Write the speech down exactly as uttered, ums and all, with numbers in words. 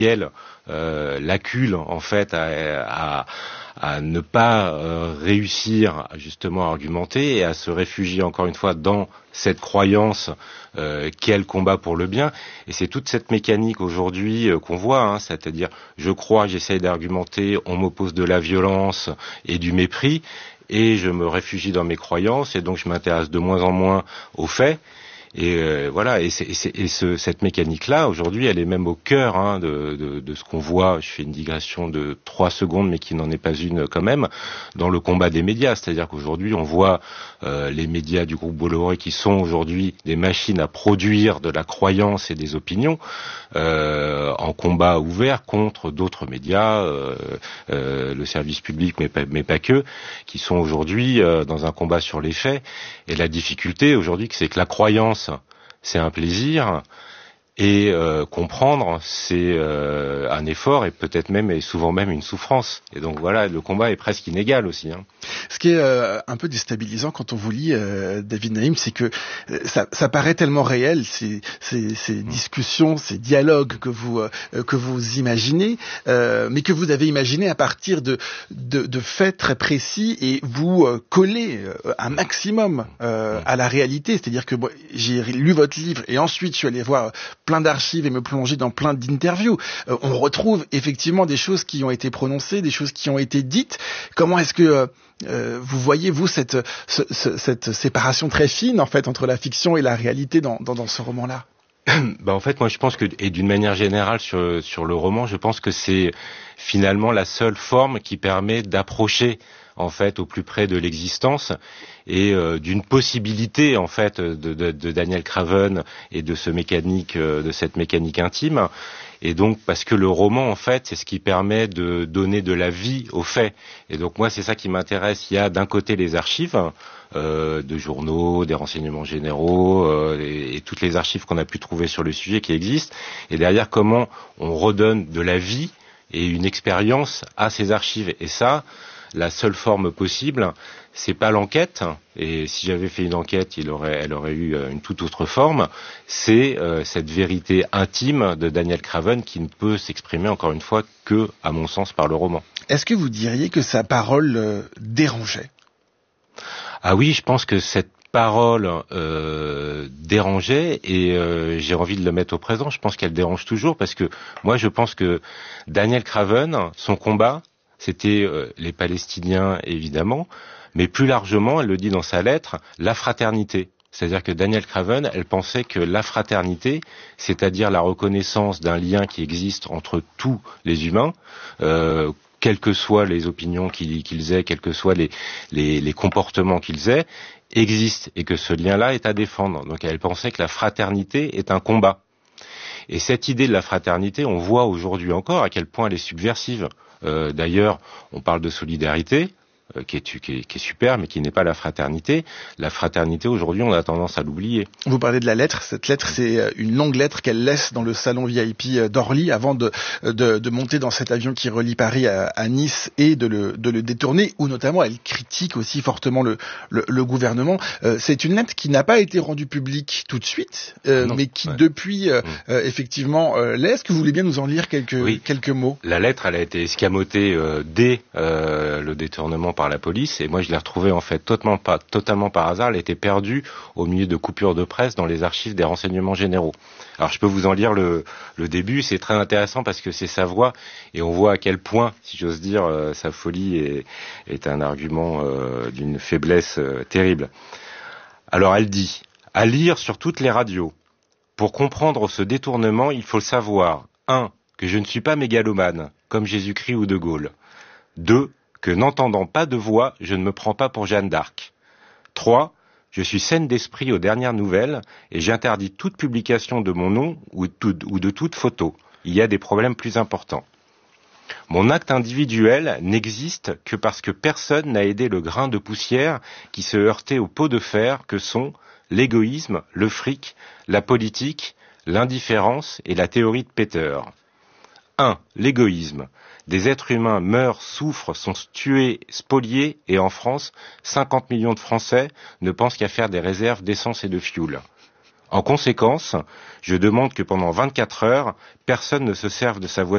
euh, l'accule en fait à, à, à ne pas euh, réussir justement à argumenter et à se réfugier encore une fois dans cette croyance euh, qu'est le combat pour le bien. Et c'est toute cette mécanique aujourd'hui euh, qu'on voit, hein, c'est-à-dire je crois, j'essaye d'argumenter, on m'oppose de la violence et du mépris, et je me réfugie dans mes croyances, et donc je m'intéresse de moins en moins aux faits. Et euh, voilà, et, c'est, et, c'est, et ce, cette mécanique-là, aujourd'hui, elle est même au cœur hein, de, de, de ce qu'on voit. Je fais une digression de trois secondes, mais qui n'en est pas une quand même, dans le combat des médias. C'est-à-dire qu'aujourd'hui, on voit euh, les médias du groupe Bolloré qui sont aujourd'hui des machines à produire de la croyance et des opinions euh, en combat ouvert contre d'autres médias, euh, euh, le service public, mais pas, mais pas que, qui sont aujourd'hui euh, dans un combat sur les faits. Et la difficulté aujourd'hui, c'est que la croyance, c'est un plaisir, et euh, comprendre, c'est euh, un effort, et peut-être même, et souvent même, une souffrance. Et donc voilà, le combat est presque inégal aussi. Hein. Ce qui est euh, un peu déstabilisant quand on vous lit, euh, David Naïm, c'est que euh, ça, ça paraît tellement réel, ces, ces, ces discussions, ces dialogues que vous euh, que vous imaginez, euh, mais que vous avez imaginé à partir de, de, de faits très précis, et vous euh, collez euh, un maximum euh, à la réalité. C'est-à-dire que bon, j'ai lu votre livre, et ensuite je suis allé voir plein d'archives et me plonger dans plein d'interviews. Euh, on retrouve effectivement des choses qui ont été prononcées, des choses qui ont été dites. Comment est-ce que euh, euh, vous voyez, vous, cette, ce, ce, cette séparation très fine, en fait, entre la fiction et la réalité dans, dans, dans ce roman-là? Bah en fait, moi, je pense que, et d'une manière générale sur, sur le roman, je pense que c'est finalement la seule forme qui permet d'approcher en fait au plus près de l'existence et euh, d'une possibilité en fait de, de, de Daniel Craven et de ce mécanique, euh, de cette mécanique intime. Et donc parce que le roman en fait c'est ce qui permet de donner de la vie aux faits. Et donc moi c'est ça qui m'intéresse. Il y a d'un côté les archives euh, de journaux, des renseignements généraux euh, et, et toutes les archives qu'on a pu trouver sur le sujet qui existent. Et derrière comment on redonne de la vie et une expérience à ces archives. Et ça, la seule forme possible, c'est pas l'enquête, et si j'avais fait une enquête, il aurait, elle aurait eu une toute autre forme, c'est euh, cette vérité intime de Daniel Craven qui ne peut s'exprimer, encore une fois, que, à mon sens, par le roman. Est-ce que vous diriez que sa parole euh, dérangeait ? Ah oui, je pense que cette parole euh, dérangeait, et euh, j'ai envie de le mettre au présent, je pense qu'elle dérange toujours, parce que moi je pense que Daniel Craven, son combat, c'était euh, les Palestiniens évidemment, mais plus largement, elle le dit dans sa lettre, la fraternité. C'est-à-dire que Daniel Craven, elle pensait que la fraternité, c'est-à-dire la reconnaissance d'un lien qui existe entre tous les humains, euh, quelles que soient les opinions qu'ils, qu'ils aient, quels que soient les, les, les comportements qu'ils aient, existe, et que ce lien-là est à défendre. Donc elle pensait que la fraternité est un combat. Et cette idée de la fraternité, on voit aujourd'hui encore à quel point elle est subversive. Euh, d'ailleurs, on parle de solidarité, euh, qui, est, qui, est, qui est super, mais qui n'est pas la fraternité. La fraternité, aujourd'hui, on a tendance à l'oublier. Vous parlez de la lettre. Cette lettre, c'est une longue lettre qu'elle laisse dans le salon V I P d'Orly avant de, de, de monter dans cet avion qui relie Paris à, à Nice et de le, de le détourner, où notamment elle critique aussi fortement le, le, le gouvernement. Euh, c'est une lettre qui n'a pas été rendue publique tout de suite, euh, mais qui ouais. depuis, euh, mmh. euh, effectivement, euh, l'est. Est-ce que vous voulez bien nous en lire quelques, oui. quelques mots ? La lettre, elle a été escamotée euh, dès euh, le détournement par la police, et moi je l'ai retrouvée en fait totalement, pas, totalement par hasard. Elle était perdue au milieu de coupures de presse dans les archives des renseignements généraux. Alors je peux vous en lire le, le début, c'est très intéressant parce que c'est sa voix, et on voit à quel point, si j'ose dire, euh, sa folie est, est un argument euh, d'une faiblesse euh, terrible. Alors elle dit, à lire sur toutes les radios, pour comprendre ce détournement, il faut savoir, un, que je ne suis pas mégalomane, comme Jésus-Christ ou De Gaulle. deux, que n'entendant pas de voix, je ne me prends pas pour Jeanne d'Arc. trois, je suis saine d'esprit aux dernières nouvelles et j'interdis toute publication de mon nom ou de toute photo. Il y a des problèmes plus importants. Mon acte individuel n'existe que parce que personne n'a aidé le grain de poussière qui se heurtait au pot de fer que sont l'égoïsme, le fric, la politique, l'indifférence et la théorie de Peter. un. L'égoïsme. Des êtres humains meurent, souffrent, sont tués, spoliés, et en France, cinquante millions de Français ne pensent qu'à faire des réserves d'essence et de fioul. En conséquence, je demande que pendant vingt-quatre heures, personne ne se serve de sa voiture